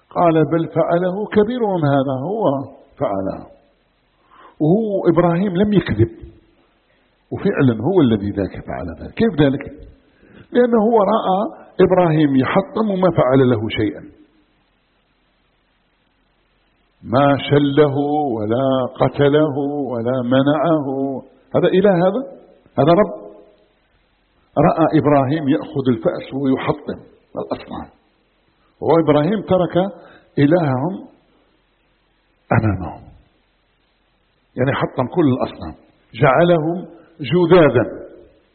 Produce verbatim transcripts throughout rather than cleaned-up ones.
قال بل فعله كبيرهم هذا، هو فعله، وهو إبراهيم لم يكذب، وفعلا هو الذي ذاك فعل ذلك. كيف ذلك؟ لأنه هو رأى إبراهيم يحطم وما فعل له شيئا، ما شله ولا قتله ولا منعه. هذا إله، هذا هذا رب. رأى إبراهيم يأخذ الفأس ويحطم الأصنام، وإبراهيم ترك إلههم أمامهم، يعني حطم كل الأصنام، جعلهم جذاذا،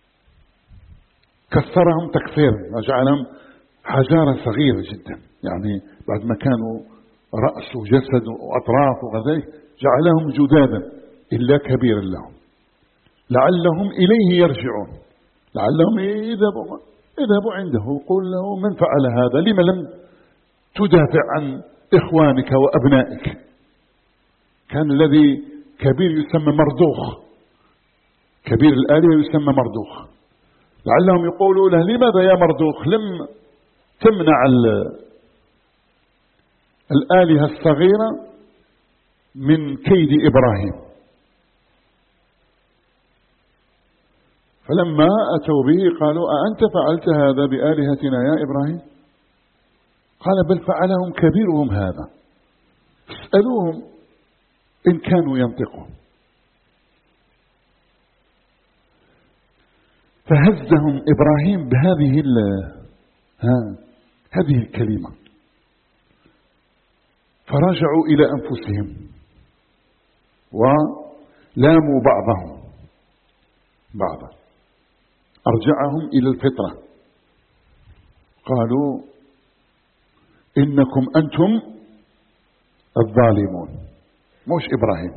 كسرهم تكسيرا، وجعلهم حجارة صغيرة جدا، يعني بعد ما كانوا رأس وجسد وأطراف وغذاء جعلهم جذاذا إلا كبيرا لهم لعلهم إليه يرجعون، لعلهم يذهبوا اذهبوا عنده وقول له من فعل هذا؟ لما لم تدافع عن إخوانك وأبنائك؟ كان الذي كبير يسمى مردوخ، كبير الآلهة يسمى مردوخ، لعلهم يقولوا له لماذا يا مردوخ لم تمنع الآلهة الصغيرة من كيد إبراهيم؟ فلما أتوا به قالوا أأنت فعلت هذا بآلهتنا يا إبراهيم؟ قال بل فعلهم كبيرهم هذا، اسألوهم إن كانوا ينطقون. فهزهم إبراهيم بهذه ها هذه الكلمة، فرجعوا إلى أنفسهم ولاموا بعضهم بعضا، أرجعهم إلى الفطرة، قالوا إنكم أنتم الظالمون، مش إبراهيم.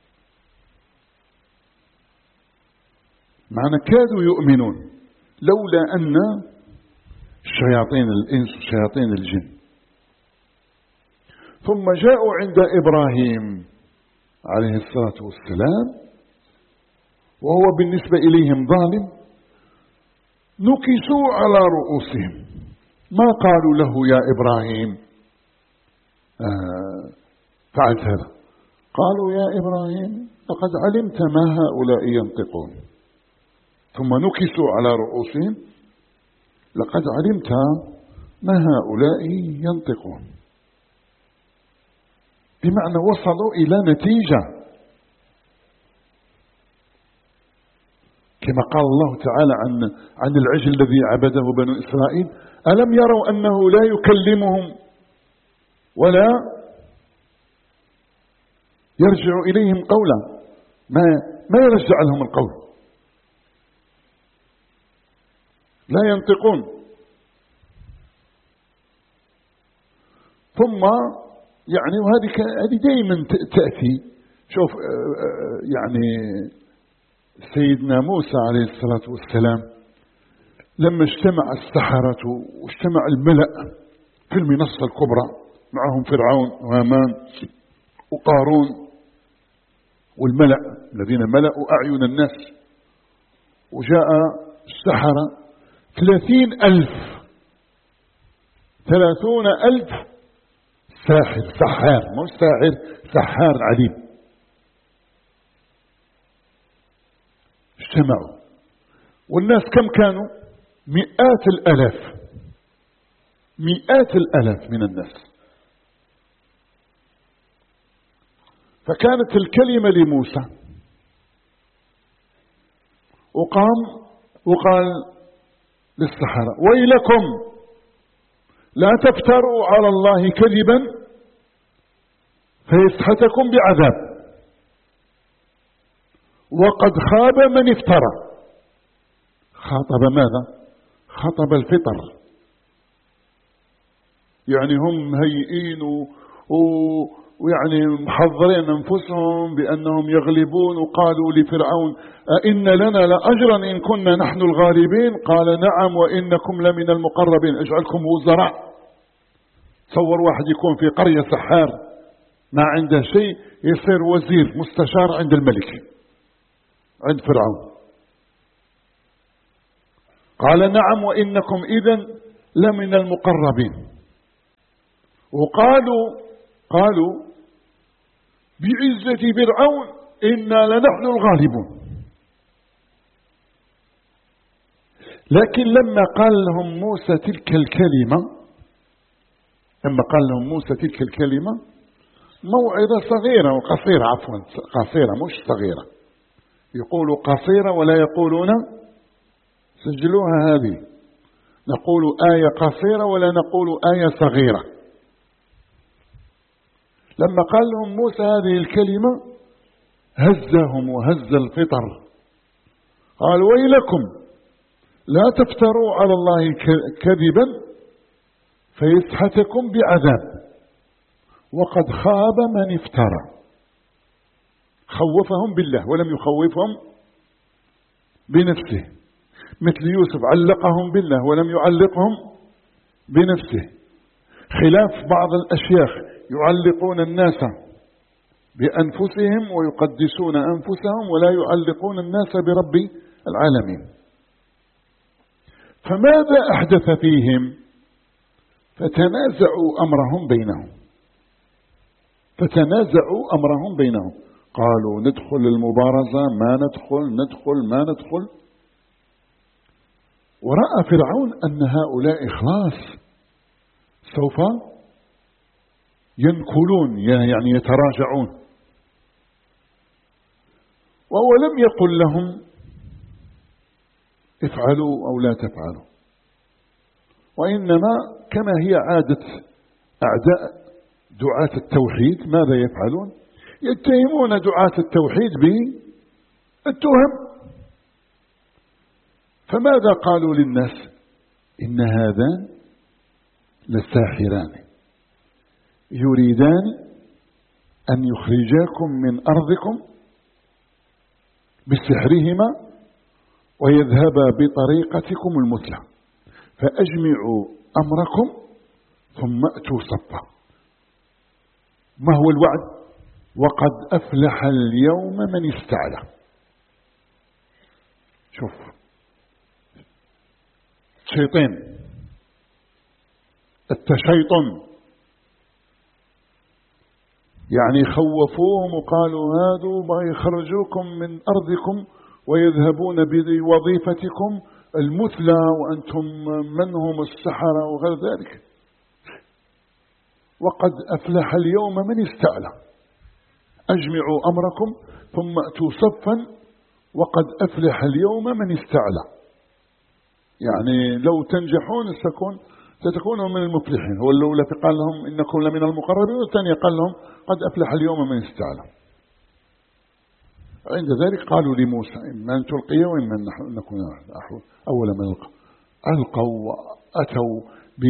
معنى كادوا يؤمنون لولا أن شياطين الإنس وشياطين الجن. ثم جاءوا عند إبراهيم عليه الصلاة والسلام وهو بالنسبة إليهم ظالم، نكسوا على رؤوسهم، ما قالوا له يا إبراهيم آه فعلت هذا، قالوا يا إبراهيم لقد علمت ما هؤلاء ينطقون. ثم نكسوا على رؤوسهم لقد علمت ما هؤلاء ينطقون، بمعنى وصلوا إلى نتيجة، كما قال الله تعالى عن عن العجل الذي عبده بنو إسرائيل: ألم يروا أنه لا يكلمهم ولا يرجع إليهم قولا، ما ما يرجع لهم القول، لا ينطقون. ثم يعني وهذه هذه دائما تأتي. شوف يعني سيدنا موسى عليه الصلاة والسلام لما اجتمع السحرة واجتمع الملأ في المنصة الكبرى، معهم فرعون وهامان وقارون والملأ الذين ملأوا أعين الناس، وجاء السحرة ثلاثين ألف ثلاثون ألف ساحر سحار، مش ساحر، سحار عليم، اجتمعوا. والناس كم كانوا؟ مئات الألاف، مئات الألاف من الناس. فكانت الكلمة لموسى، وقام وقال للسحرة: ويلكم لا تفتروا على الله كذبا فيسحتكم بعذاب، وقد خاب من افترى. خاطب ماذا؟ خاطب الفطر، يعني هم مهيئين ويعني محضرين أنفسهم بأنهم يغلبون، وقالوا لفرعون: أئن لنا لأجرا إن كنا نحن الغالبين؟ قال: نعم وإنكم لمن المقربين، اجعلكم وزراء. تصور واحد يكون في قرية سحار ما عنده شيء يصير وزير مستشار عند الملك، عند فرعون. قال: نعم وإنكم إذن لمن المقربين. وقالوا قالوا بعزة فرعون إنا لنحن الغالبون. لكن لما قال لهم موسى تلك الكلمة لما قال لهم موسى تلك الكلمة موعظة صغيرة وقصيرة، عفوا قصيرة مش صغيرة، يقولوا قصيرة ولا يقولون سجلوها هذه، نقول آية قصيرة ولا نقول آية صغيرة. لما قال لهم موسى هذه الكلمة هزهم وهز الفطر، قال ويلكم لا تفتروا على الله كذبا فيسحتكم بعذاب وقد خاب من افترى. خوفهم بالله ولم يخوفهم بنفسه، مثل يوسف علقهم بالله ولم يعلقهم بنفسه، خلاف بعض الأشياخ يعلقون الناس بأنفسهم ويقدسون أنفسهم ولا يعلقون الناس برب العالمين. فماذا أحدث فيهم؟ فتنازعوا أمرهم بينهم فتنازعوا أمرهم بينهم قالوا ندخل المبارزة ما ندخل ندخل ما ندخل. ورأى فرعون أن هؤلاء خلاص سوف ينكلون يعني يتراجعون، وهو لم يقل لهم افعلوا أو لا تفعلوا، وإنما كما هي عادة أعداء دعاة التوحيد ماذا يفعلون؟ يتهمون دعاة التوحيد بالتهم. فماذا قالوا للناس؟ إن هذان لساحران يريدان أن يخرجاكم من أرضكم بسحرهما ويذهبا بطريقتكم المثلى فأجمعوا أمركم ثم أتوا صفا. ما هو الوعد؟ وقد أفلح اليوم من استعلى. شوف شيطان التشيطن يعني خوفوهم وقالوا هذا ما يخرجوكم من أرضكم ويذهبون بوظيفتكم المثلى وأنتم من هم السحرة وغير ذلك. وقد أفلح اليوم من استعلى أجمعوا أمركم ثم أتوا صفا وقد أفلح اليوم من استعلى. يعني لو تنجحون ستكون ستكونوا من المفلحين. هو الأولى قال لهم إنكم لمن المقربين، والثانية قال لهم قد أفلح اليوم من استعلى. عند ذلك قالوا لموسى إما أن تلقي وإما أن نكون أول من ألقى. ألقوا وأتوا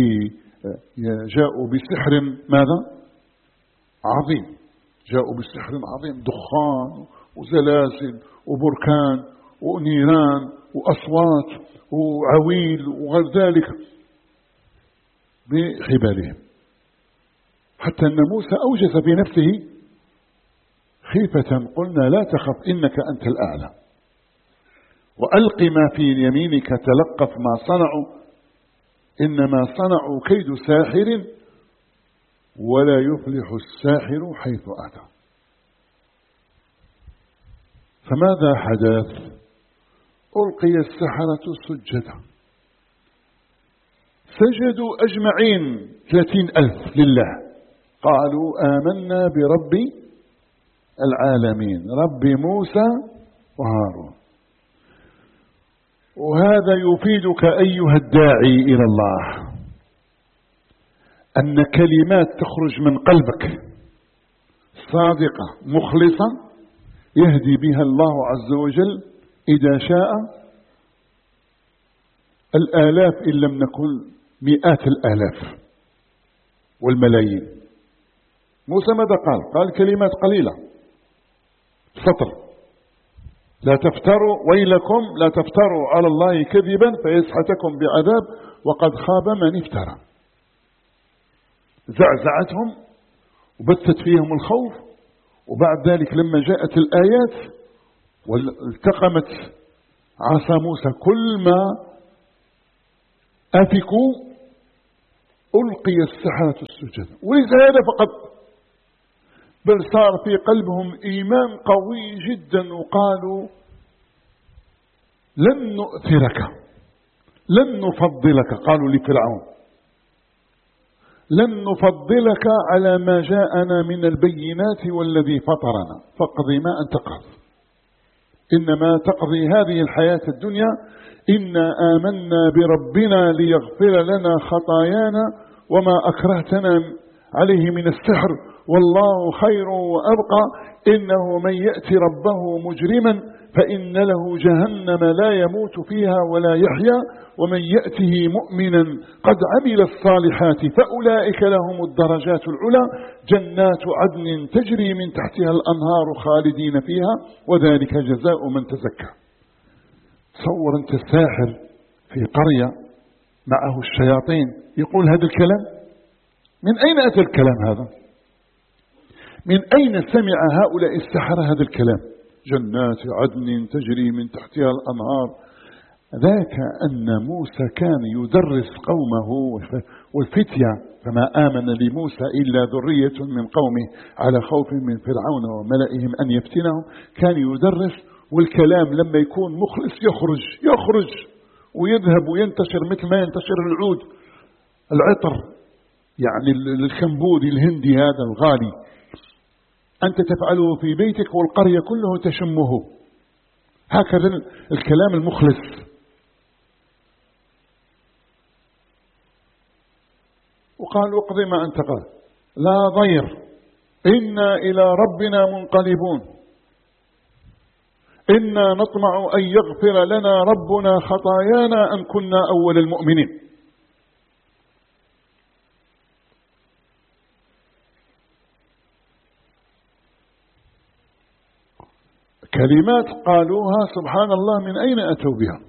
جاءوا بسحر ماذا عظيم، جاءوا بسحر عظيم، دخان وزلازل وبركان ونيران وأصوات وعويل وغير ذلك بحبالهم، حتى أن موسى أوجس في نفسه خيفة. قلنا لا تخف إنك أنت الأعلى وألق ما في يمينك تلقف ما صنعوا إنما صنعوا كيد ساحر ولا يفلح الساحر حيث أتى. فماذا حدث؟ ألقي السحرة سجدا سجدوا أجمعين ثلاثين ألف لله، قالوا آمنا برب العالمين رب موسى وهارون. وهذا يفيدك أيها الداعي إلى الله أن كلمات تخرج من قلبك صادقة مخلصة يهدي بها الله عز وجل إذا شاء الآلاف إن لم نكن مئات الآلاف والملايين. موسى ماذا قال؟ قال كلمات قليلة سطر: لا تفتروا ويلكم لا تفتروا على الله كذبا فيسحتكم بعذاب وقد خاب من افترى. زعزعتهم وبثت فيهم الخوف. وبعد ذلك لما جاءت الآيات والتقمت عصا موسى كل ما أفكوا ألقي السحرة السجدا. وليس هذا فقط، بل صار في قلبهم إيمان قوي جدا، وقالوا لن نؤثرك لن نفضلك، قالوا لفرعون لن نفضلك على ما جاءنا من البينات والذي فطرنا فاقضي ما أنت قاض، إنما تقضي هذه الحياة الدنيا، إنا آمنا بربنا ليغفر لنا خطايانا وما أكرهتنا عليه من السحر والله خير وأبقى، إنه من يأتي ربه مجرما فإن له جهنم لا يموت فيها ولا يحيا، ومن يأته مؤمنا قد عمل الصالحات فأولئك لهم الدرجات العلى، جنات عدن تجري من تحتها الأنهار خالدين فيها وذلك جزاء من تزكى. تصور أنت الساحر في قرية معه الشياطين يقول هذا الكلام، من أين أتى الكلام هذا؟ من أين سمع هؤلاء السحرة هذا الكلام؟ جنات عدن تجري من تحتها الأنهار. ذاك أن موسى كان يدرس قومه والفتية، فما آمن لموسى إلا ذرية من قومه على خوف من فرعون وملئهم أن يفتنهم، كان يدرس، والكلام لما يكون مخلص يخرج يخرج ويذهب وينتشر مثل ما ينتشر العود العطر، يعني الكمبودي الهندي هذا الغالي، أنت تفعله في بيتك والقرية كله تشمه. هكذا الكلام المخلص. وقال اقضي ما أنت قال لا ضير إنا إلى ربنا منقلبون إنا نطمع أن يغفر لنا ربنا خطايانا أن كنا أول المؤمنين. كلمات قالوها سبحان الله من أين أتوا بها.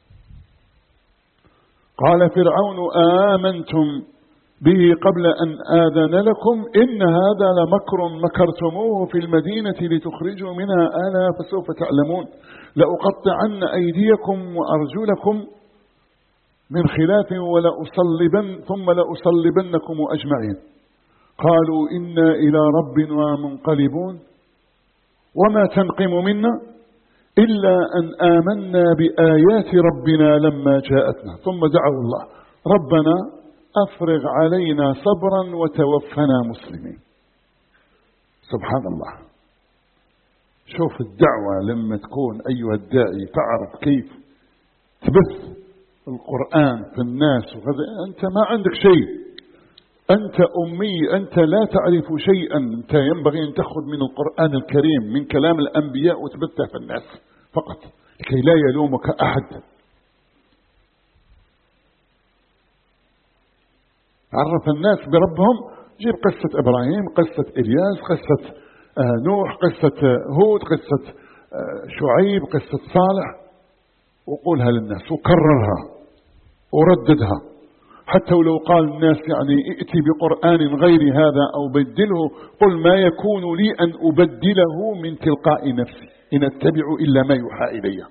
قال فرعون آمنتم به قبل أن آذن لكم إن هذا لمكر مكرتموه في المدينة لتخرجوا منها أهلها فسوف تعلمون لأقطعن أيديكم وأرجلكم من خلاف ولأصلبن ثم لأصلبنكم أجمعين. قالوا إنا إلى ربنا منقلبون وما تنقم منا إلا أن آمنا بآيات ربنا لما جاءتنا ثم دعوا الله ربنا أفرغ علينا صبرا وتوفنا مسلمين. سبحان الله. شوف الدعوة لما تكون أيها الداعي تعرف كيف تبث القرآن في الناس، وغدا أنت ما عندك شيء، أنت أمي، أنت لا تعرف شيئا، أنت ينبغي أن تأخذ من القرآن الكريم من كلام الأنبياء وتبثه في الناس فقط لكي لا يلومك أحد. عرف الناس بربهم، جيب قصة إبراهيم، قصة إلياس، قصة نوح، قصة هود، قصة شعيب، قصة صالح، وقولها للناس وكررها ورددها، حتى ولو قال الناس يعني ائتي بقرآن غير هذا أو بدله، قل ما يكون لي أن أبدله من تلقاء نفسي إن أتبع إلا ما يوحى إلي.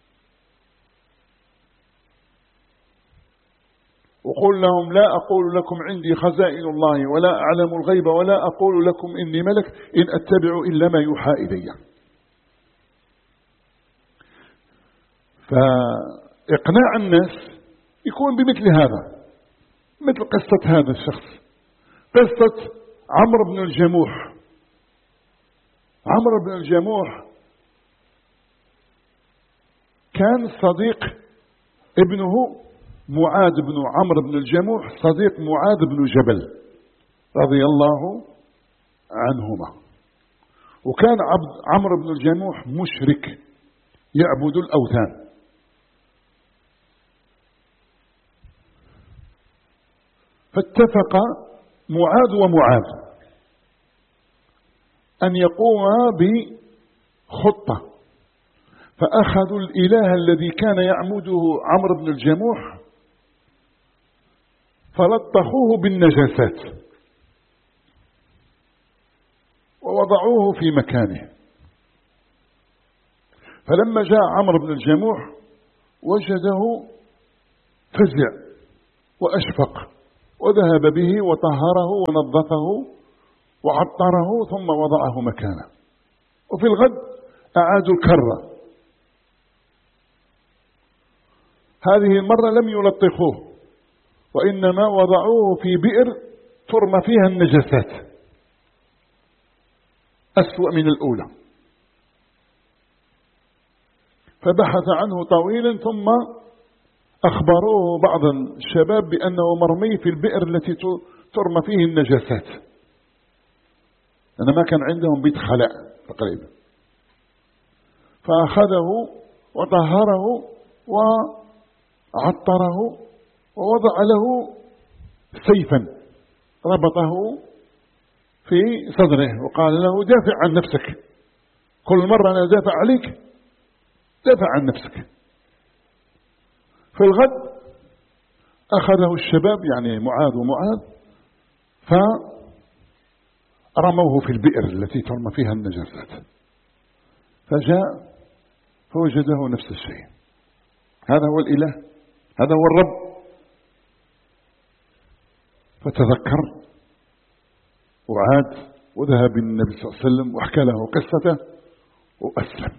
وقل لهم لا أقول لكم عندي خزائن الله ولا أعلم الغيب ولا أقول لكم إني ملك إن أتبع إلا ما يوحى إلي. فإقناع الناس يكون بمثل هذا، مثل قصة هذا الشخص، قصة عمرو بن الجموح. عمرو بن الجموح كان صديق ابنه معاذ بن عمرو بن الجموح، صديق معاذ بن جبل رضي الله عنهما. وكان عبد عمرو بن الجموح مشرك يعبد الأوثان. فاتفق معاذ ومعاذ أن يقوما بخطة، فأخذوا الإله الذي كان يعبده عمرو بن الجموح فلطخوه بالنجاسات ووضعوه في مكانه. فلما جاء عمرو بن الجموح وجده فزع وأشفق وذهب به وطهره ونظفه وعطره ثم وضعه مكانه. وفي الغد أعادوا الكرة. هذه المرة لم يلطخوه، وإنما وضعوه في بئر ترمى فيها النجاسات أسوأ من الأولى. فبحث عنه طويلا ثم أخبروه بعض الشباب بأنه مرمي في البئر التي ترمى فيه النجاسات، لأن ما كان عندهم بيت خلاء تقريبا. فأخذه وطهره وعطره ووضع له سيفا ربطه في صدره وقال له دافع عن نفسك، كل مرة أنا دافع عليك، دافع عن نفسك. في الغد أخذه الشباب يعني معاذ ومعاذ فرموه في البئر التي ترمى فيها النجاسات، فجاء فوجده نفس الشيء. هذا هو الإله، هذا هو الرب. فتذكر وعاد وذهب النبي صلى الله عليه وسلم وحكى له قصته وأسلم.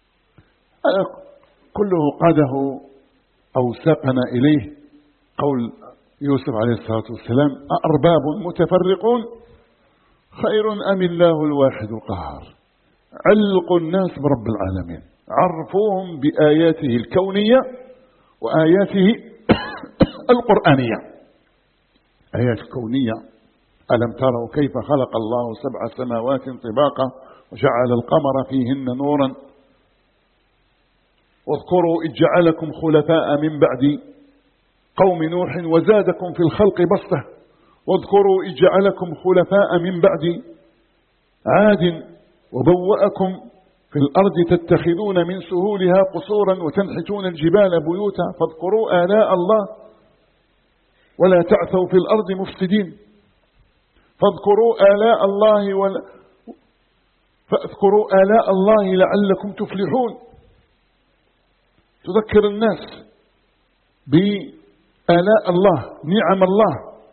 كله قاده أو ساقنا إليه قول يوسف عليه الصلاة والسلام: أأرباب متفرقون خير أم الله الواحد القهار. علقوا الناس برب العالمين، عرفوهم بآياته الكونية وآياته القرآنية. آيات كونية: ألم تروا كيف خلق الله سبع سماوات طباقا وجعل القمر فيهن نورا، واذكروا إذ جعلكم خلفاء من بعد قوم نوح وزادكم في الخلق بسطة، واذكروا إذ جعلكم خلفاء من بعد عاد وبوأكم في الأرض تتخذون من سهولها قصورا وتنحتون الجبال بيوتا فاذكروا آلاء الله ولا تعثوا في الأرض مفسدين. فاذكروا آلاء الله ولا فاذكروا آلاء الله لعلكم تفلحون. تذكر الناس بآلاء الله، نعم الله.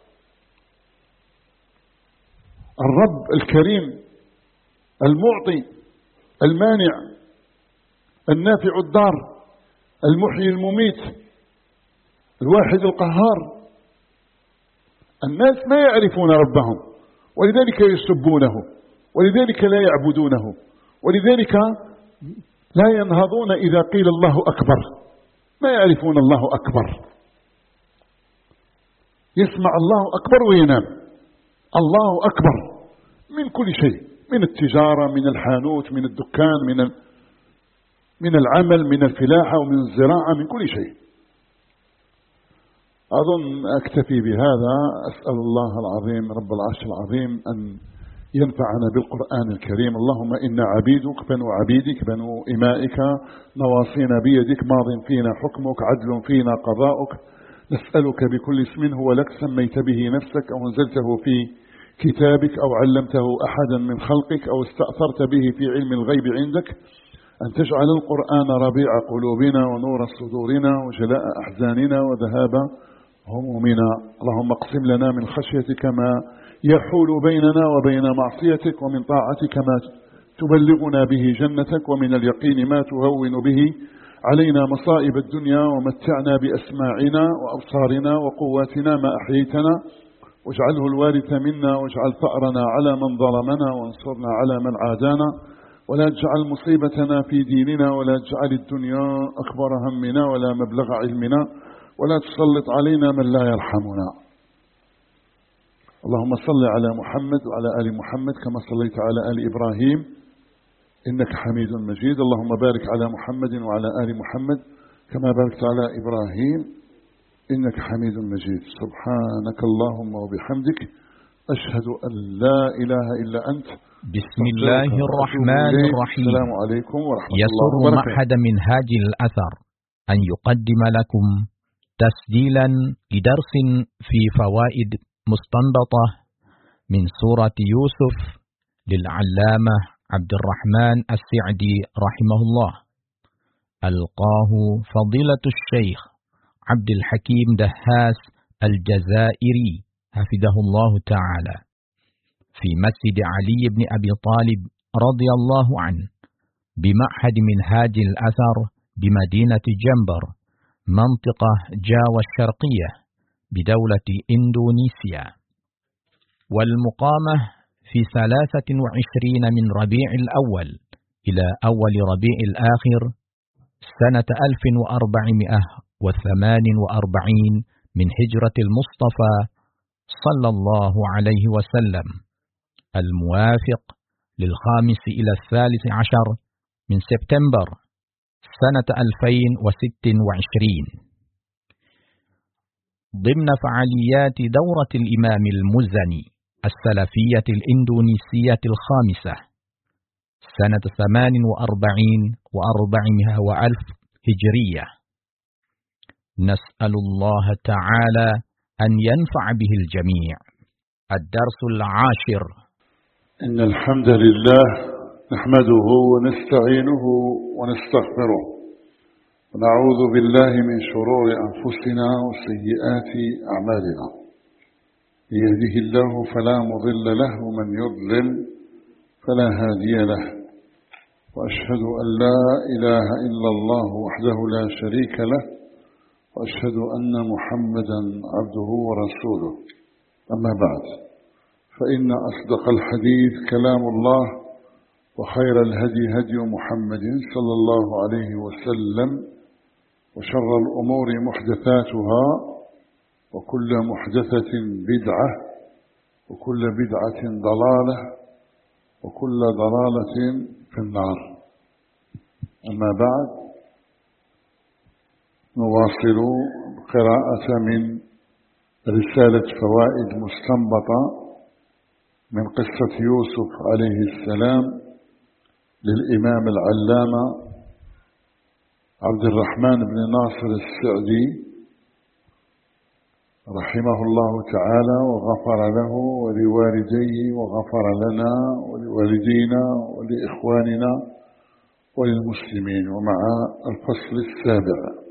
الرب الكريم المعطي المانع النافع الضار المحيي المميت الواحد القهار. الناس ما يعرفون ربهم ولذلك يسبونه، ولذلك لا يعبدونه، ولذلك لا ينهضون إذا قيل الله أكبر، ما يعرفون الله أكبر. يسمع الله أكبر وينام. الله أكبر من كل شيء، من التجارة، من الحانوت، من الدكان، من من العمل، من الفلاحة ومن الزراعة، من كل شيء. أظن أكتفي بهذا. أسأل الله العظيم رب العرش العظيم أن ينفعنا بالقرآن الكريم. اللهم إنا عبيدك بنو عبيدك بنو إمائك نواصينا بيدك ماض فينا حكمك عدل فينا قضاؤك. نسألك بكل اسم هو لك سميت به نفسك أو أنزلته في كتابك أو علمته أحدا من خلقك أو استأثرت به في علم الغيب عندك أن تجعل القرآن ربيع قلوبنا ونور صدورنا وجلاء أحزاننا وذهاب همومنا. اللهم اقسم لنا من خشيتك ما يحول بيننا وبين معصيتك، ومن طاعتك ما تبلغنا به جنتك، ومن اليقين ما تهون به علينا مصائب الدنيا، ومتعنا بأسماعنا وأبصارنا وقواتنا ما أحييتنا، واجعله الوارث منا، واجعل ثأرنا على من ظلمنا، وانصرنا على من عادانا، ولا تجعل مصيبتنا في ديننا، ولا تجعل الدنيا أكبر همنا ولا مبلغ علمنا، ولا تسلط علينا من لا يرحمنا. اللهم صل على محمد وعلى آل محمد كما صليت على آل إبراهيم إنك حميد مجيد. اللهم بارك على محمد وعلى آل محمد كما باركت على إبراهيم إنك حميد مجيد. سبحانك اللهم وبحمدك أشهد أن لا إله إلا أنت. بسم الله الرحمن الرحيم. السلام عليكم ورحمة الله يسر وبركاته. معهد منهاج الأثر أن يقدم لكم تسجيلا لدرس في فوائد مستنبطة من سورة يوسف للعلامة عبد الرحمن السعدي رحمه الله. ألقاه فضيلة الشيخ عبد الحكيم دهاس الجزائري. حفظه الله تعالى في مسجد علي بن أبي طالب رضي الله عنه بمعهد منهاج الأثر بمدينة جنبر منطقة جاوة الشرقية بدولة إندونيسيا، والمقامة في ثلاثة وعشرين من ربيع الأول إلى أول ربيع الآخر سنة ألف وأربعمائة وثمان وأربعين من هجرة المصطفى صلى الله عليه وسلم، الموافق للخامس إلى الثالث عشر من سبتمبر سنة ألفين وست وعشرين، ضمن فعاليات دورة الإمام المزني السلفية الإندونيسية الخامسة سنة ثمان وأربعين وأربعمائة وألف هجرية. نسأل الله تعالى أن ينفع به الجميع. الدرس العاشر. إن الحمد لله نحمده ونستعينه ونستغفره ونعوذ بالله من شرور أنفسنا وسيئات أعمالنا، يهده الله فلا مضل له ومن يضلل فلا هادي له، وأشهد أن لا إله إلا الله وحده لا شريك له، وأشهد أن محمدا عبده ورسوله. أما بعد، فإن أصدق الحديث كلام الله، وخير الهدي هدي محمد صلى الله عليه وسلم، وشر الأمور محدثاتها، وكل محدثة بدعة، وكل بدعة ضلالة، وكل ضلالة في النار. أما بعد، نواصل قراءة من رسالة فوائد مستنبطة من قصة يوسف عليه السلام للإمام العلامة عبد الرحمن بن ناصر السعدي رحمه الله تعالى، وغفر له ولوالديه، وغفر لنا ولوالدينا ولإخواننا وللمسلمين. ومع الفصل السابع.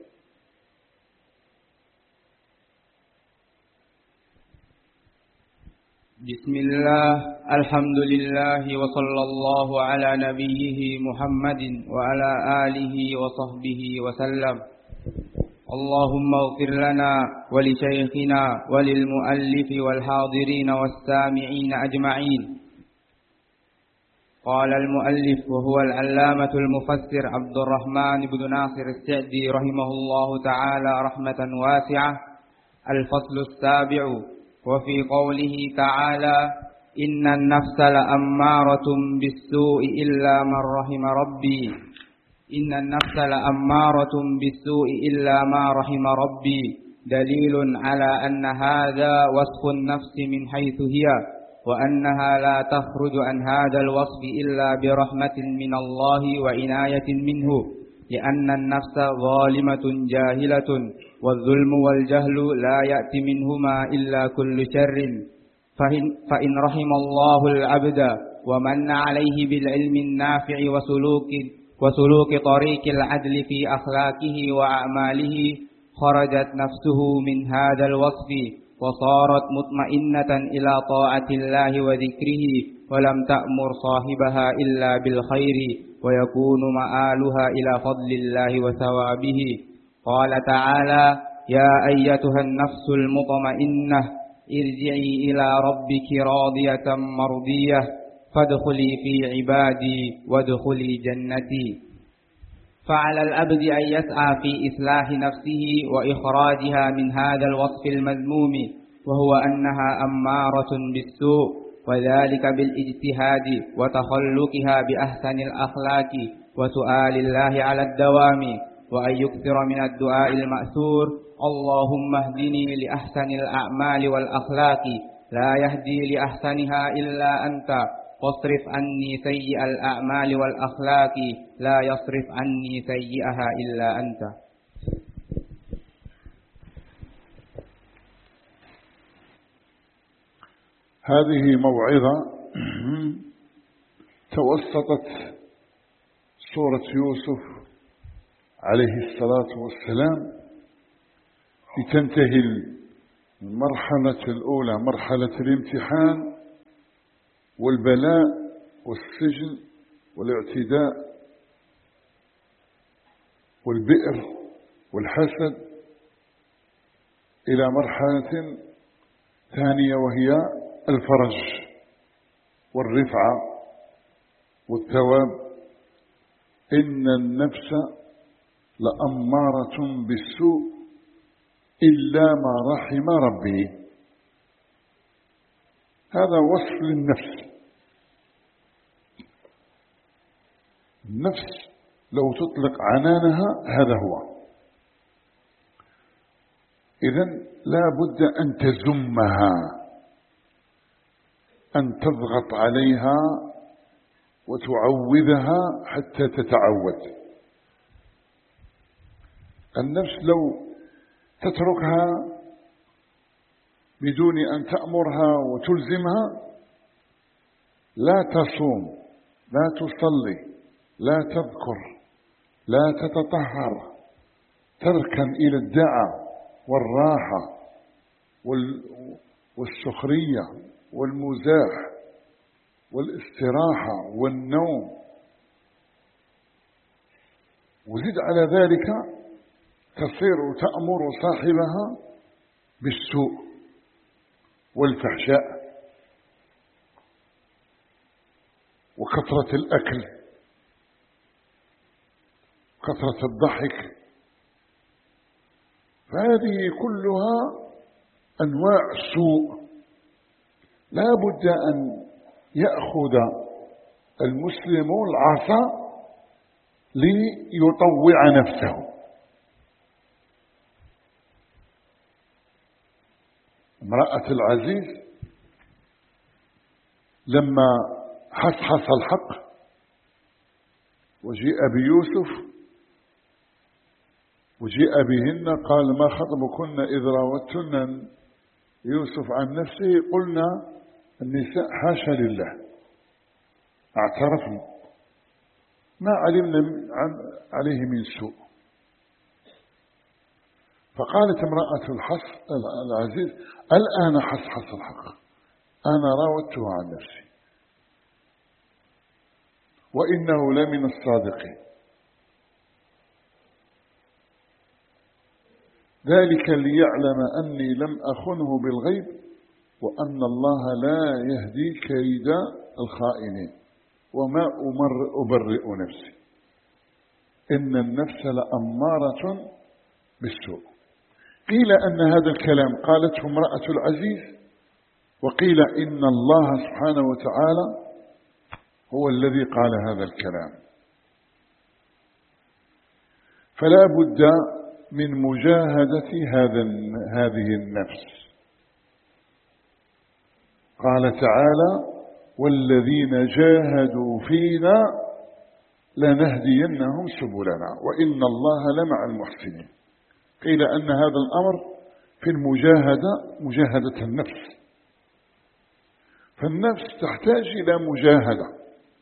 بسم الله، الحمد لله، وصلى الله على نبيه محمد وعلى آله وصحبه وسلم. اللهم اغفر لنا ولشيخنا وللمؤلف والحاضرين والسامعين أجمعين. قال المؤلف وهو العلامة المفسر عبد الرحمن بن ناصر السعدي رحمه الله تعالى رحمة واسعة: الفصل السابع. وفي قوله تعالى: إن النفس لأمارة بالسوء إلا من رحم ربي إن النفس لأمارة بالسوء إلا ما رحم ربي دليل على أن هذا وصف النفس من حيث هي، وأنها لا تخرج عن هذا الوصف إلا برحمة من الله وعناية منه، لأن النفس ظالمة جاهلة، والظلم والجهل لا يأتي منهما إلا كل شر. فإن رحم الله العبد ومن عليه بالعلم النافع وسلوك وسلوك طريق العدل في أخلاقه وأعماله، خرجت نفسه من هذا الوصف وصارت مطمئنة إلى طاعة الله وذكره، ولم تأمر صاحبها إلا بالخير، ويكون مآلها إلى فضل الله وثوابه. قال تعالى: يا أيتها النفس المطمئنة ارجعي إلى ربك راضية مرضية فادخلي في عبادي وادخلي جنتي. فعلى العبد أن يسعى في إصلاح نفسه وإخراجها من هذا الوصف المذموم، وهو أنها أمارة بالسوء، وذلك بالاجتهاد وتخلقها بأحسن الأخلاق وسؤال الله على الدوام، وأن يكثر من الدعاء المأثور: اللهم اهدني لأحسن الأعمال والأخلاق، لا يهدي لأحسنها إلا أنت، واصرف عني سيئ الأعمال والأخلاق، لا يصرف عني سيئها إلا أنت. هذه موعظة توسطت سورة يوسف عليه الصلاة والسلام لتنتهي المرحلة الأولى مرحلة الامتحان والبلاء والسجن والاعتداء والبئر والحسد، إلى مرحلة ثانية وهي الفرج والرفعة والثواب. إن النفس لأمارة بالسوء إلا ما رحم ربي. هذا وصف للنفس. النفس لو تطلق عنانها هذا هو. إذن لا بد أن تزمها، أن تضغط عليها وتعوذها حتى تتعود. النفس لو تتركها بدون أن تأمرها وتلزمها لا تصوم، لا تصلي، لا تذكر، لا تتطهر، تركن إلى الدعاء والراحة والسخرية والمزاح والاستراحة والنوم، وزد على ذلك تصير تأمر صاحبها بالسوء والفحشاء وكثرة الأكل، كثرة الضحك. فهذه كلها أنواع سوء لا بد أن يأخذ المسلم العصا ليطوع نفسه. امرأة العزيز لما حصحص الحق وجيء بيوسف وجيء بهن قال ما خطبكن إذ راوتن يوسف عن نفسه قلنا النساء حاشا لله اعترفنا ما علمنا عن عليه من سوء. فقالت امرأة الحص العزيز الآن حصحص الحق أنا راودته عن نفسي وإنه لمن الصادقين. ذلك ليعلم أني لم أخنه بالغيب وأن الله لا يهدي كيد الخائنين وما أمر أبرئ نفسي إن النفس لأمارة بالسوء. قيل أن هذا الكلام قالته امرأة العزيز، وقيل إن الله سبحانه وتعالى هو الذي قال هذا الكلام. فلا بد من مجاهدة هذا هذه النفس. قال تعالى والذين جاهدوا فينا لنهدينهم سبلنا وإن الله لمع المحسنين. قيل أن هذا الأمر في المجاهدة مجاهدة النفس. فالنفس تحتاج إلى مجاهدة،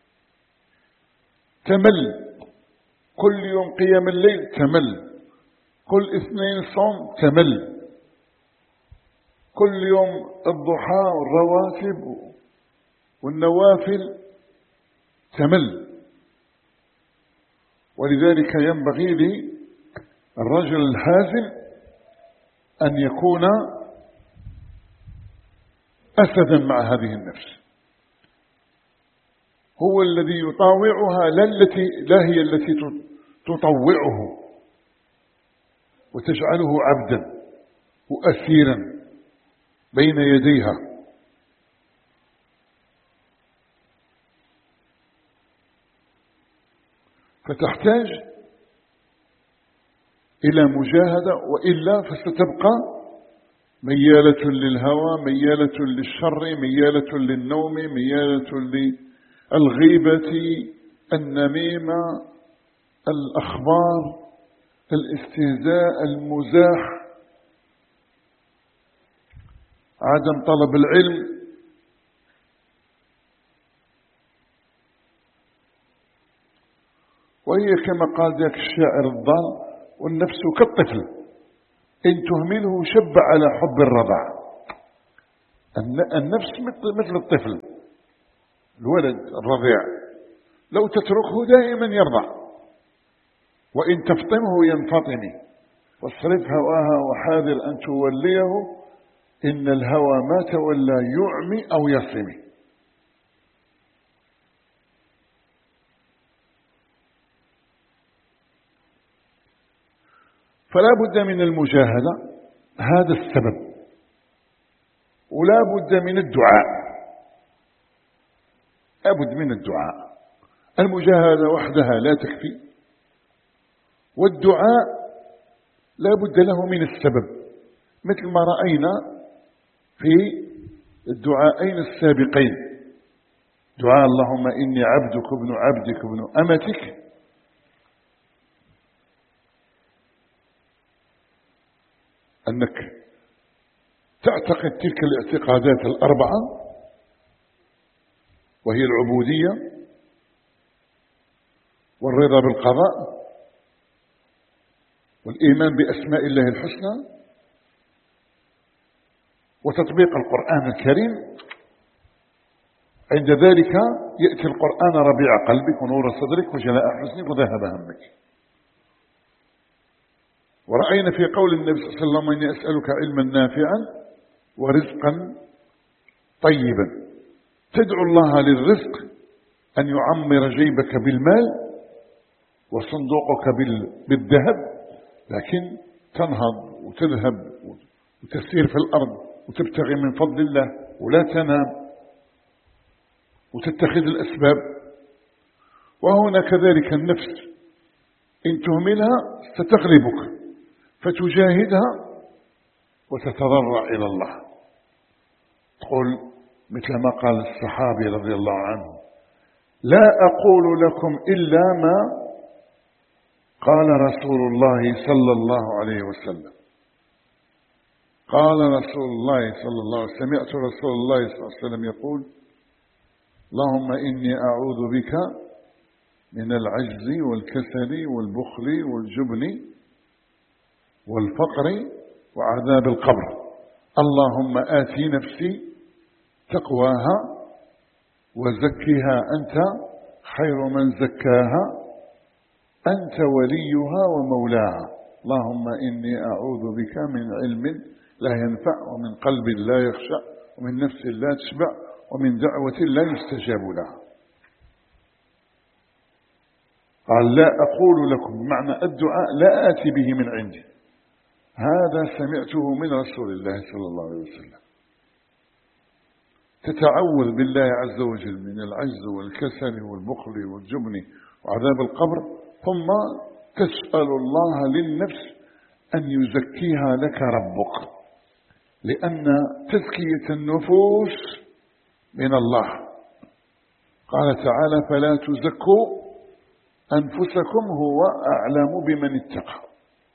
تمل كل يوم قيام الليل تمل، كل اثنين صوم تمل، كل يوم الضحى والرواتب والنوافل تمل. ولذلك ينبغي للرجل الحازم أن يكون أسدا مع هذه النفس، هو الذي يطاوعها لا التي لا هي التي تطوعه وتجعله عبدا وأسيرا بين يديها. فتحتاج إلى مجاهدة، وإلا فستبقى ميالة للهوى، ميالة للشر، ميالة للنوم، ميالة للغيبة، النميمة، الأخبار، الاستهزاء، المزاح، عدم طلب العلم. وهي كما قال ذاك الشاعر الضال والنفس كالطفل إن تهمله شب على حب الرضع. النفس مثل الطفل الولد الرضيع، لو تتركه دائما يرضع، وإن تفطمه ينفطم. واصرف هواها وحاذر أن توليه، إن الهوى ما تولى يعمي أو يصم. فلا بد من المجاهدة، هذا السبب، ولا بد من الدعاء، لا بد من الدعاء. المجاهدة وحدها لا تكفي، والدعاء لا بد له من السبب، مثل ما رأينا في الدعاءين السابقين، دعاء اللهم إني عبدك ابن عبدك ابن أمتك، أنك تعتقد تلك الاعتقادات الأربعة، وهي العبودية والرضا بالقضاء والإيمان بأسماء الله الحسنى وتطبيق القرآن الكريم. عند ذلك يأتي القرآن ربيع قلبك ونور صدرك وجلاء حزنك وذهب همك. ورأينا في قول النبي صلى الله عليه وسلم إني أسألك علما نافعا ورزقا طيبا. تدعو الله للرزق أن يعمر جيبك بالمال وصندوقك بالذهب، لكن تنهض وتذهب وتسير في الأرض وتبتغي من فضل الله ولا تنام وتتخذ الأسباب. وهنا كذلك النفس إن تهملها ستغلبك، فتجاهدها وتتضرع إلى الله. تقول مثل ما قال الصحابي رضي الله عنه: لا أقول لكم إلا ما قال رسول الله صلى الله عليه وسلم. قال رسول الله صلى الله عليه وسلم: سمعت رسول الله صلى الله عليه وسلم يقول: اللهم إني أعوذ بك من العجز والكسل والبخل والجبن والفقر وعذاب القبر. اللهم آتي نفسي تقواها وزكها أنت خير من زكاها أنت وليها ومولاها. اللهم إني أعوذ بك من علم لا ينفع ومن قلب لا يخشع ومن نفس لا تشبع ومن دعوة لا يستجاب لها. قال: لا أقول لكم، معنى الدعاء لا آتي به من عندي، هذا سمعته من رسول الله صلى الله عليه وسلم. تتعوذ بالله عز وجل من العجز والكسل والبخل والجبن وعذاب القبر، ثم تسأل الله للنفس أن يزكيها لك ربك، لأن تزكية النفوس من الله. قال تعالى: فلا تزكوا أنفسكم هو أعلم بمن اتقى.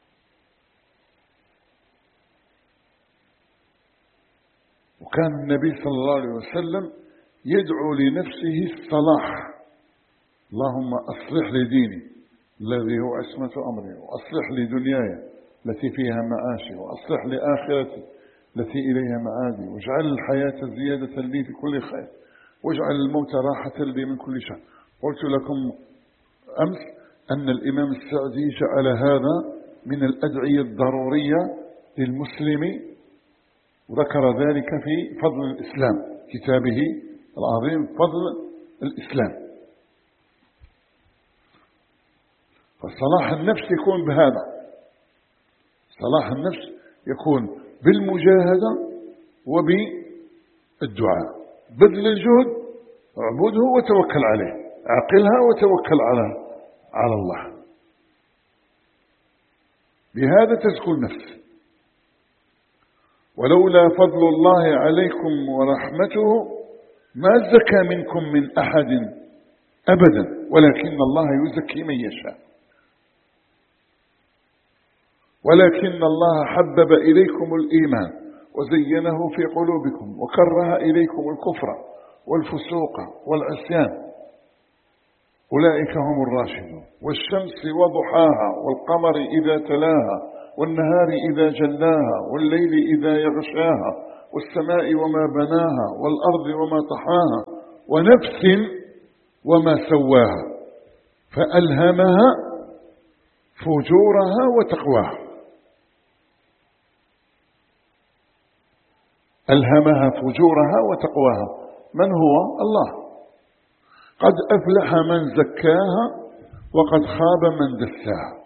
وكان النبي صلى الله عليه وسلم يدعو لنفسه الصلاح: اللهم أصلح لي ديني الذي هو عصمة أمري، وأصلح لي دنياي التي فيها معاشي، وأصلح لي آخرتي التي إليها معادي، واجعل الحياة زيادة لي في كل خير، واجعل الموت راحة لي من كل شر. قلت لكم أمس أن الإمام السعدي جعل هذا من الأدعية الضرورية للمسلم، وذكر ذلك في فضل الإسلام، كتابه العظيم فضل الإسلام. فصلاح النفس يكون بهذا، صلاح النفس يكون بالمجاهدة وبالدعاء. بذل الجهد، اعبده وتوكل عليه، عقلها وتوكل على على الله. بهذا تزكو النفس. ولولا فضل الله عليكم ورحمته ما زكى منكم من أحد أبدا، ولكن الله يزكي من يشاء. ولكن الله حبب إليكم الإيمان وزينه في قلوبكم وكره إليكم الكفر والفسوق والعصيان، أولئك هم الراشدون. والشمس وضحاها والقمر إذا تلاها والنهار إذا جلاها والليل إذا يغشاها والسماء وما بناها والأرض وما طحاها ونفس وما سواها فألهمها فجورها وتقواها. ألهمها فجورها وتقواها. من هو؟ الله. قد أفلح من زكاها وقد خاب من دساها.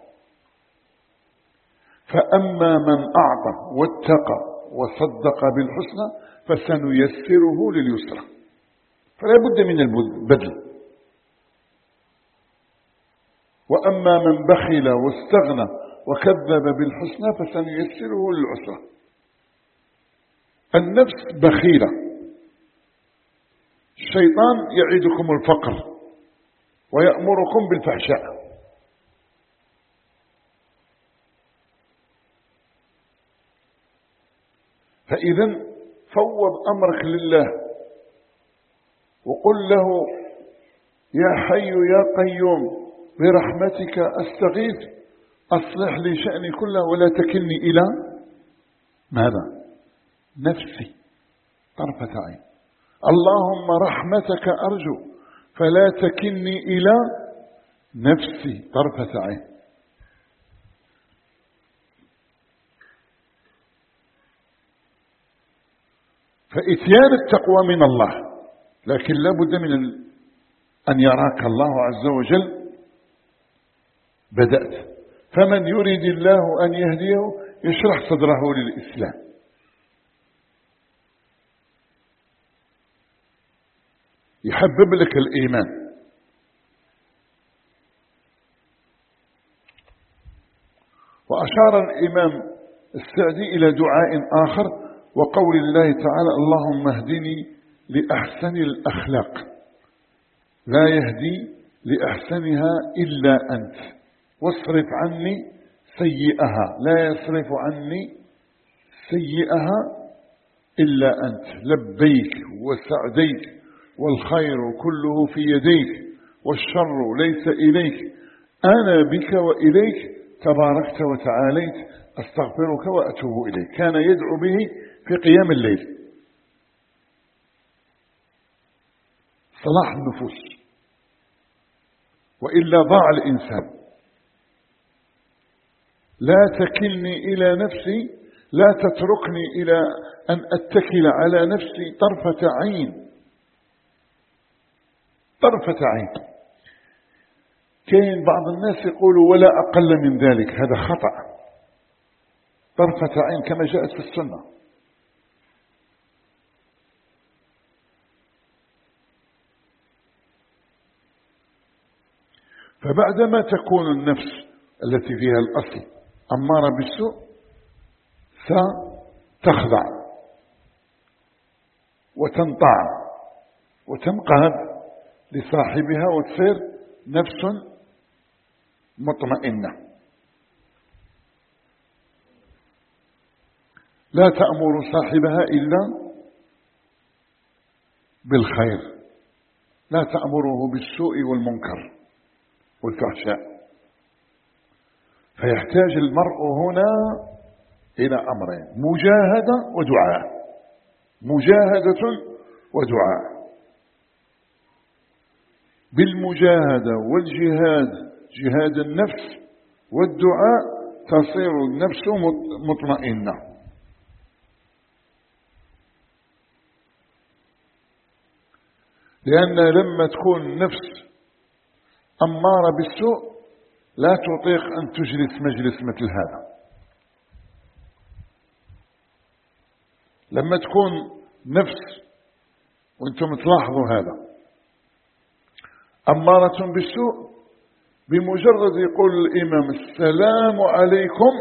فأما من أعطى واتقى وصدق بالحسنى فسنيسره لليسرى. فلا بد من البذل. وأما من بخل واستغنى وكذب بالحسنى فسنيسره للعسرى. النفس بخيلة. الشيطان يعيدكم الفقر ويأمركم بالفحشاء. فإذا فوض أمرك لله وقل له يا حي يا قيوم برحمتك أستغيث أصلح لي شأني كله ولا تكلني إلى ماذا؟ نفسي طرفة عين. اللهم رحمتك أرجو فلا تكلني إلى نفسي طرفة عين. فإتيان التقوى من الله، لكن لا بد من أن يراك الله عز وجل. بدأت فمن يريد الله أن يهديه يشرح صدره للإسلام. يحبب لك الإيمان. وأشار الإمام السعدي إلى دعاء آخر وقول الله تعالى اللهم اهدني لأحسن الأخلاق لا يهدي لأحسنها إلا أنت واصرف عني سيئها لا يصرف عني سيئها إلا أنت لبيك وسعديك والخير كله في يديك والشر ليس إليك أنا بك وإليك تباركت وتعاليت أستغفرك وأتوب إليك. كان يدعو به في قيام الليل. صلاح النفوس، وإلا ضاع الإنسان. لا تكلني إلى نفسي، لا تتركني إلى أن أتكل على نفسي طرفة عين. طرفة عين. كاين بعض الناس يقولوا ولا أقل من ذلك، هذا خطأ. طرفة عين كما جاءت في السنة. فبعدما تكون النفس التي فيها الأصل أمارة بالسوء ستخضع وتنطع وتنقهد لصاحبها وتصير نفس مطمئنة. لا تأمر صاحبها إلا بالخير، لا تأمره بالسوء والمنكر والفحشاء. فيحتاج المرء هنا إلى أمرين: مجاهدة ودعاء. مجاهدة ودعاء. بالمجاهدة والجهاد، جهاد النفس والدعاء، تصير النفس مطمئنة. لأن لما تكون النفس أمارة بالسوء لا تطيق أن تجلس مجلس مثل هذا. لما تكون نفس، وانتم تلاحظوا هذا، أمارة بالسوء، بمجرد يقول الإمام السلام عليكم،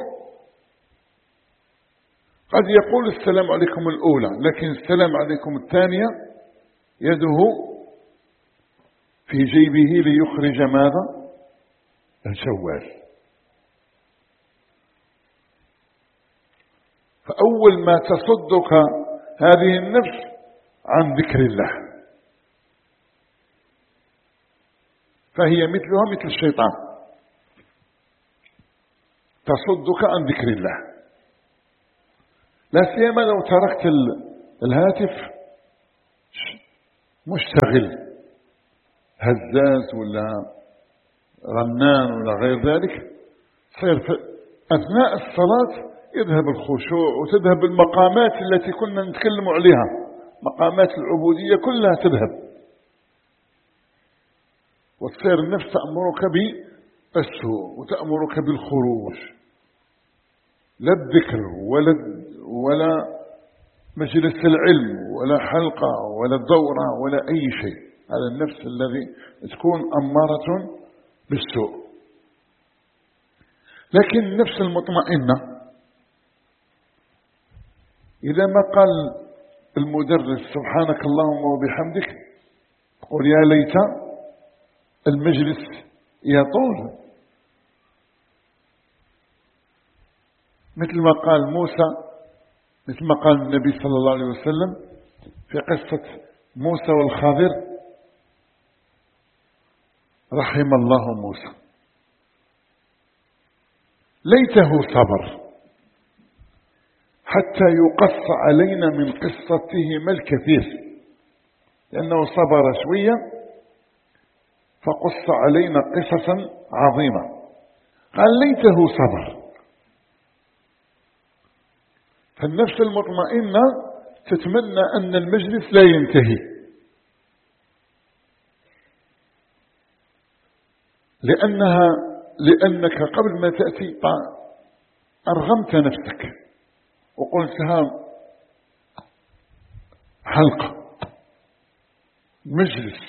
قد يقول السلام عليكم الأولى، لكن السلام عليكم الثانية يده في جيبه ليخرج ماذا؟ الجوال. فأول ما تصدك هذه النفس عن ذكر الله، فهي مثلها مثل الشيطان. تصدك عن ذكر الله، لا سيما لو تركت الهاتف مشتغل هزاز ولا رنان ولا غير ذلك، صير أثناء الصلاة يذهب الخشوع وتذهب المقامات التي كنا نتكلم عليها، مقامات العبودية كلها تذهب، وتصير النفس تأمرك بالسوء وتأمرك بالخروج، لا الذكر ولا ولا مجلس العلم ولا حلقة ولا دورة ولا أي شيء. هذا النفس الذي تكون أمارة بالسوء. لكن النفس المطمئنة إذا ما قال المدرس سبحانك اللهم وبحمدك قل يا ليت المجلس يطول، مثل ما قال موسى، مثل ما قال النبي صلى الله عليه وسلم في قصة موسى والخضر: رحم الله موسى، ليته صبر حتى يقص علينا من قصتهما الكثير، لأنه صبر شوية فقص علينا قصصا عظيمة. قال ليته صبر. فالنفس المطمئنة تتمنى أن المجلس لا ينتهي، لأنها لأنك قبل ما تأتي أرغمت نفسك وقلتها حلقة، مجلس،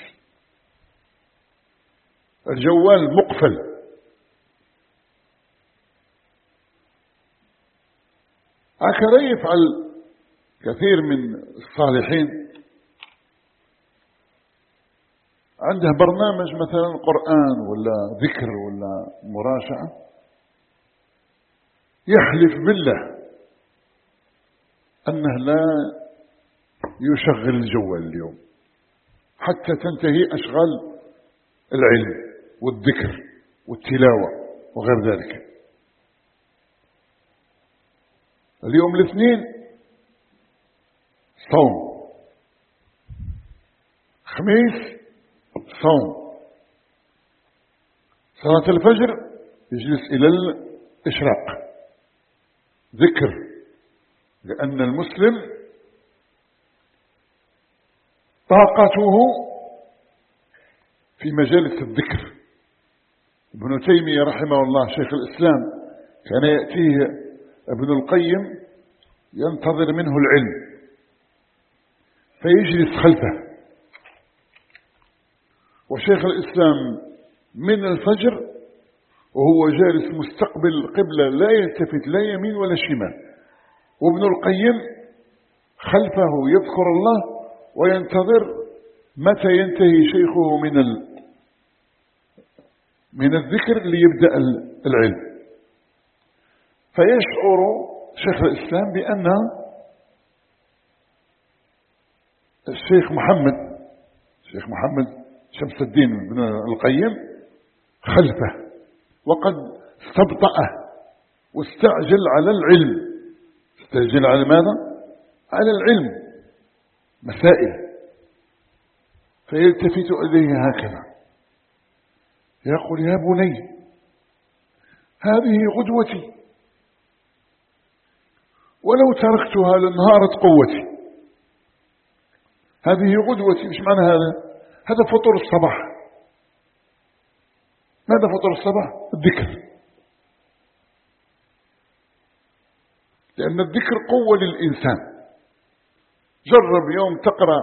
الجوال مقفل. هكذا يفعل كثير من الصالحين، عنده برنامج مثلا قرآن ولا ذكر ولا مراجعة، يحلف بالله أنه لا يشغل الجوال اليوم حتى تنتهي أشغال العلم والذكر والتلاوة وغير ذلك. اليوم الاثنين صوم، خميس صوم، صلاة الفجر يجلس إلى الإشراق ذكر، لأن المسلم طاقته في مجالس الذكر. ابن تيمية رحمه الله شيخ الإسلام كان يأتيه ابن القيم ينتظر منه العلم فيجلس خلفه، وشيخ الإسلام من الفجر وهو جالس مستقبل القبلة لا يلتفت لا يمين ولا شمال، وابن القيم خلفه يذكر الله وينتظر متى ينتهي شيخه من ال... من الذكر ليبدأ العلم. فيشعر شيخ الإسلام بأن الشيخ محمد الشيخ محمد شمس الدين بن القيم خلفه وقد استبطأه واستعجل على العلم. استعجل على ماذا؟ على العلم، مسائل. فيلتفت إليه هكذا يقول: يا بني هذه غدوتي، ولو تركتها لانهارت قوتي. هذه غدوتي، مش معنى هذا؟ هذا فطور الصباح. ماذا فطور الصباح؟ الذكر، لأن الذكر قوة للإنسان. جرب يوم تقرأ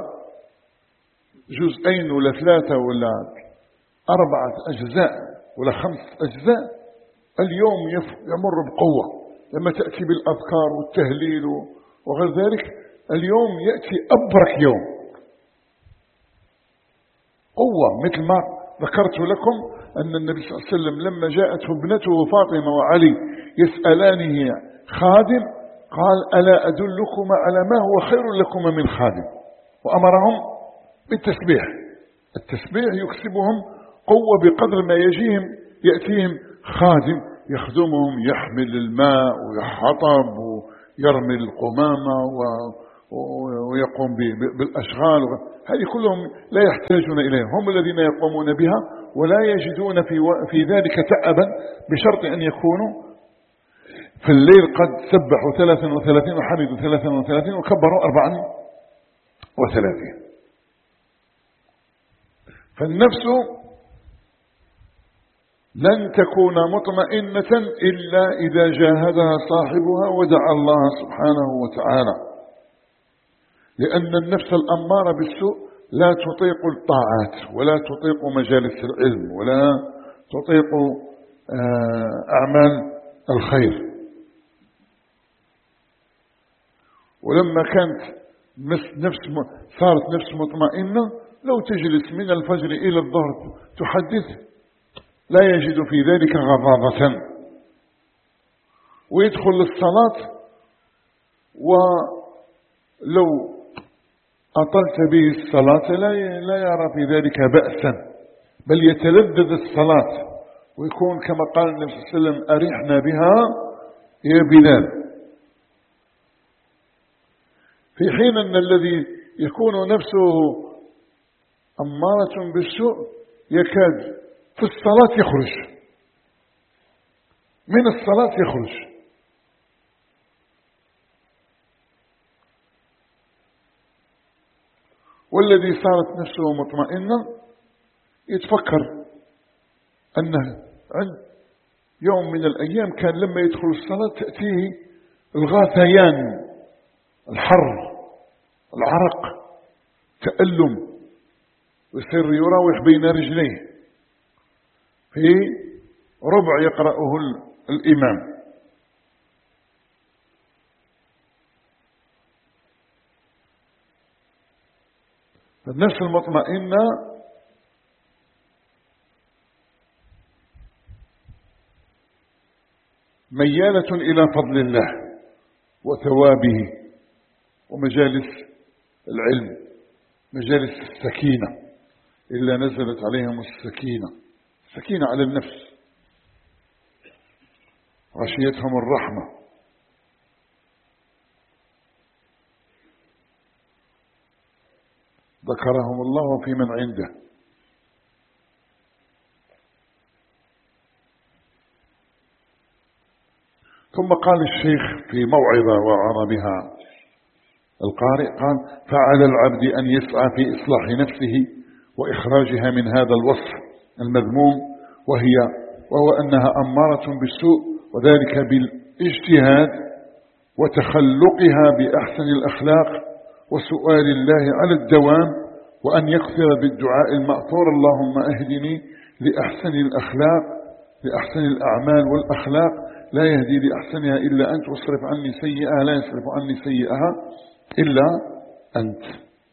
جزئين ولا ثلاثة ولا أربعة أجزاء ولا خمس أجزاء، اليوم يمر بقوة. لما تأتي بالأذكار والتهليل وغير ذلك، اليوم يأتي أبرك يوم، قوة. مثل ما ذكرت لكم أن النبي صلى الله عليه وسلم لما جاءته ابنته فاطمة وعلي يسألانه خادم، قال: ألا أدلكما على ما هو خير لكما من خادم؟ وأمرهم بالتسبيح. التسبيح يكسبهم قوة بقدر ما يجيهم يأتيهم خادم يخدمهم، يحمل الماء ويحطب ويرمي القمامة ويقوم بالأشغال، هذه كلهم لا يحتاجون إليها، هم الذين يقومون بها ولا يجدون في في ذلك تعبا، بشرط أن يكونوا في الليل قد سبحوا ثلاثا وثلاثين وحمدوا ثلاثا وثلاثين وكبروا أربعا وثلاثين. فالنفس لن تكون مطمئنة إلا إذا جاهدها صاحبها ودعا الله سبحانه وتعالى، لأن النفس الأمارة بالسوء لا تطيق الطاعات ولا تطيق مجالس العلم ولا تطيق أعمال الخير. ولما كانت نفس صارت نفس مطمئنة، لو تجلس من الفجر إلى الظهر تحدث لا يجد في ذلك غضاضة، ويدخل للصلاة ولو أطلت به الصلاة لا يرى في ذلك بأسا، بل يتلذذ الصلاة ويكون كما قال النبي صلى الله عليه وسلم: أرحنا بها يا بلال. في حين أن الذي يكون نفسه أمارة بالسوء يكاد في الصلاة يخرج من الصلاة يخرج. والذي صارت نفسه مطمئنة يتفكر أنه عند يوم من الأيام كان لما يدخل الصلاة تأتيه الغاثيان، الحر، العرق، تألم، ويصير يراوح بين رجليه في ربع يقرأه الإمام. فالنفس المطمئنة ميالة إلى فضل الله وثوابه ومجالس العلم، مجالس السكينة، إلا نزلت عليهم السكينة، السكينة على النفس، غشيتهم الرحمة. ذكرهم الله في من عنده. ثم قال الشيخ في موعظة وعظ بها القارئ، قال: فعلى العبد أن يسعى في إصلاح نفسه وإخراجها من هذا الوصف المذموم، وهي وهو أنها أمارة بالسوء، وذلك بالاجتهاد وتخلقها بأحسن الأخلاق وسؤال الله على الدوام، وأن يكثر بالدعاء المأثور: اللهم أهدني لأحسن الأخلاق، لأحسن الأعمال والأخلاق، لا يهدي لأحسنها إلا أنت، واصرف عني سيئها، لا يصرف عني سيئها إلا أنت.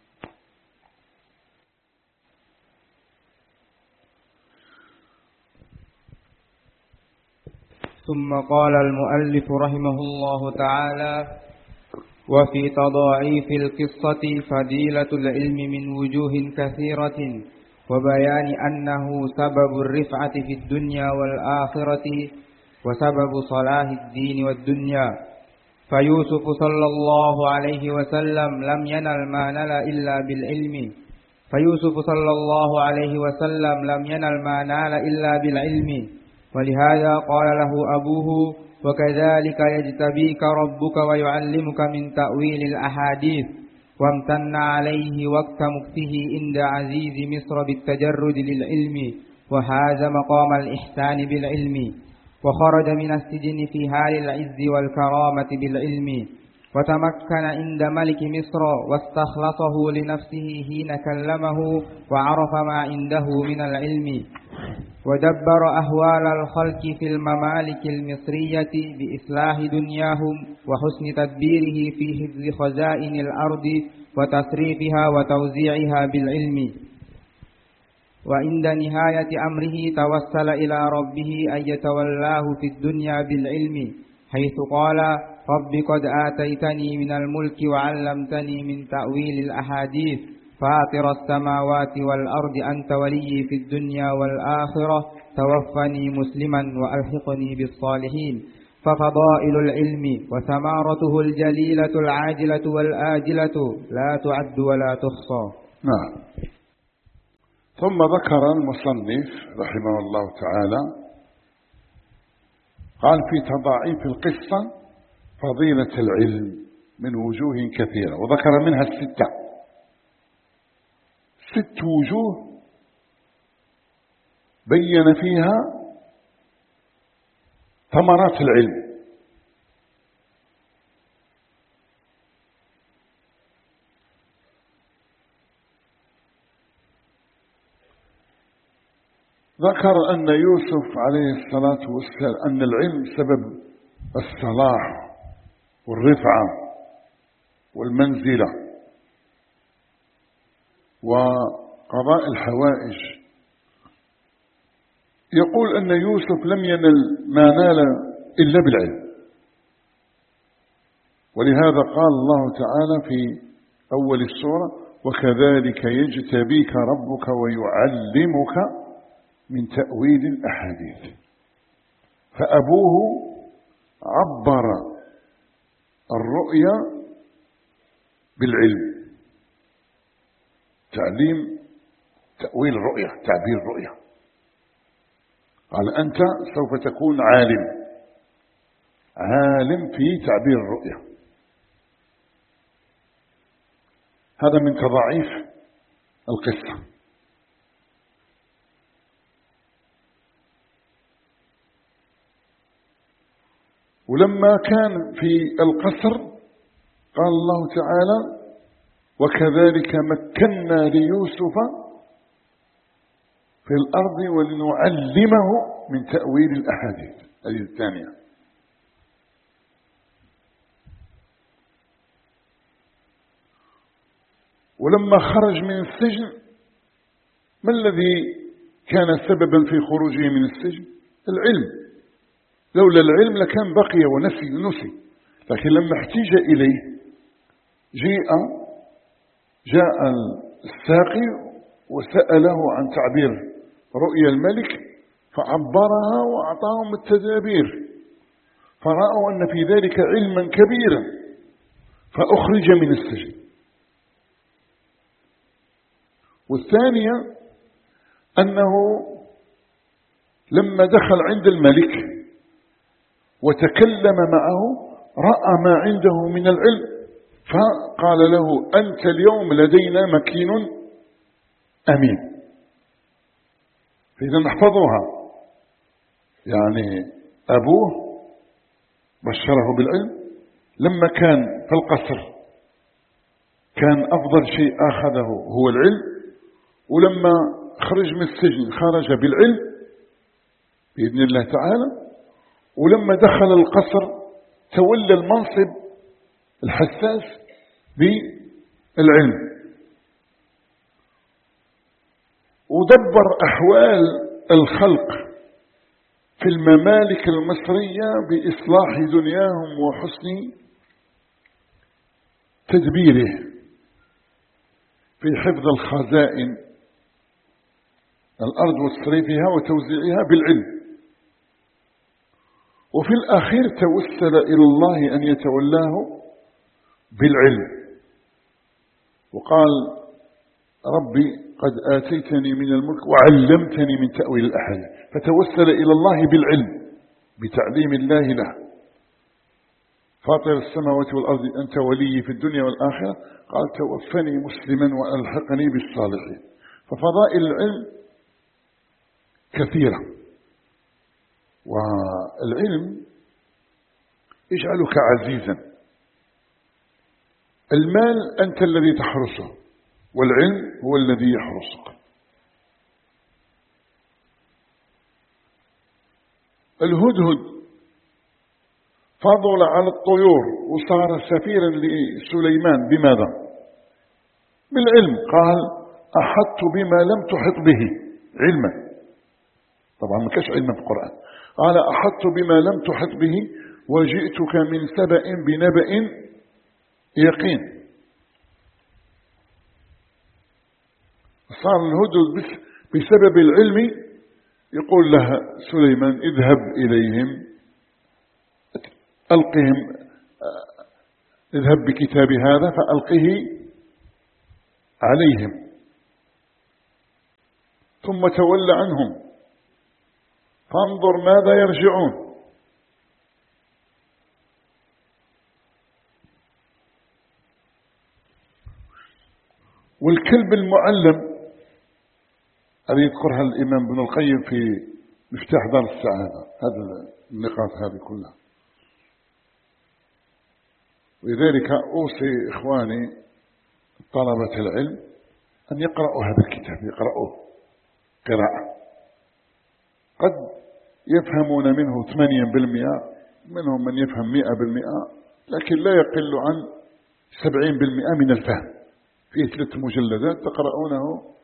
ثم قال المؤلف رحمه الله تعالى: وفي تضاعيف القصة فضيلة العلم من وجوه كثيرة، وبيان أنه سبب الرفعة في الدنيا والآخرة وسبب صلاح الدين والدنيا. فيوسف صلى الله عليه وسلم لم ينل ما نل إلا بالعلم فيوسف صلى الله عليه وسلم لم ينل ما نال إلا بالعلم، ولهذا قال له أبوه: وكذلك يجتبيك ربك ويعلمك من تأويل الأحاديث. وامتن عليه وقت مكته عند عزيز مصر بالتجرد للعلم، وهذا مقام الإحسان بالعلم. وخرج من السجن في حال العز والكرامة بالعلم، وتمكن عند ملك مصر واستخلصه لنفسه حين كلمه وعرف ما عنده من العلم. ودبر أهوال الخلق في الممالك المصرية بإصلاح دنياهم وحسن تدبيره في حفظ خزائن الأرض وتصريفها وتوزيعها بالعلم. وعند نهاية أمره توسل إلى ربه أن يتولاه في الدنيا بالعلم، حيث قال: رب قد آتيتني من الملك وعلمتني من تأويل الأحاديث فاطر السماوات والأرض أنت ولي في الدنيا والآخرة توفني مسلما وألحقني بالصالحين. ففضائل العلم وثمارته الجليلة العاجلة والآجلة لا تعد ولا تحصى. نعم. ثم ذكر المصنف رحمه الله تعالى قال في تضاعيف القصة فضيلة العلم من وجوه كثيرة، وذكر منها الستة، ست وجوه بين فيها ثمرات العلم. ذكر أن يوسف عليه الصلاة والسلام أن العلم سبب الصلاح والرفعة والمنزلة وقضاء الحوائج. يقول أن يوسف لم ينل ما نال إلا بالعلم، ولهذا قال الله تعالى في أول السورة وكذلك يجتبيك ربك ويعلمك من تأويل الأحاديث. فأبوه عبر الرؤيا بالعلم، تعليم تأويل الرؤيا، تعبير الرؤيا. قال أنت سوف تكون عالم، عالم في تعبير الرؤيا. هذا من تضاعيف القصة. ولما كان في القصر قال الله تعالى وكذلك مكنا ليوسف في الأرض ولنعلمه من تأويل الأحاديث. هذه الثانية. ولما خرج من السجن ما الذي كان سببا في خروجه من السجن؟ العلم. لولا العلم لكان بقي ونسي نسي، لكن لما احتاج إليه جاء جاء الساقي وسأله عن تعبير رؤيا الملك فعبرها وأعطاهم التدابير، فرأوا أن في ذلك علما كبيرا فأخرج من السجن. والثانية أنه لما دخل عند الملك وتكلم معه رأى ما عنده من العلم فقال له أنت اليوم لدينا مكين أمين. فإذا نحفظها، يعني أبوه بشره بالعلم. لما كان في القصر كان أفضل شيء أخذه هو العلم، ولما خرج من السجن خرج بالعلم بإذن الله تعالى، ولما دخل القصر تولى المنصب الحساس بالعلم، ودبر أحوال الخلق في الممالك المصرية بإصلاح دنياهم وحسن تدبيره في حفظ الخزائن الأرض وتصريفها وتوزيعها بالعلم. وفي الأخير توسل إلى الله أن يتولاه بالعلم، وقال ربي قد آتيتني من الملك وعلمتني من تأويل الأحاديث، فتوسل إلى الله بالعلم بتعليم الله له. فاطر السماوات والأرض أنت ولي في الدنيا والآخرة قال توفني مسلما وألحقني بالصالحين. ففضائل العلم كثيرة، والعلم يجعلك عزيزا. المال أنت الذي تحرسه، والعلم هو الذي يحرسك. الهدهد فضل على الطيور وصار سفيرا لسليمان بماذا؟ بالعلم. قال أحطت بما لم تحط به علما، طبعا ما كانش علما في القرآن. قال أحطت بما لم تحط به وجئتك من سبأ بنبأ يقين. صار الهدهد بسبب العلم يقول لها سليمان اذهب إليهم ألقهم، اذهب بكتاب هذا فألقه عليهم، ثم تولى عنهم فانظر ماذا يرجعون. والكلب المعلم هذه يذكرها الإمام ابن القيم في مفتاح دار السعادة، هذه النقاط هذه كلها. ولذلك أوصي إخواني طلبة العلم أن يقرأوا هذا الكتاب، يقرأوه قراءة، قد يفهمون منه ثمانين بالمئة، منهم من يفهم مئة بالمئة، لكن لا يقل عن سبعين بالمئة من الفهم. فيه ثلاث مجلدات تقرؤونه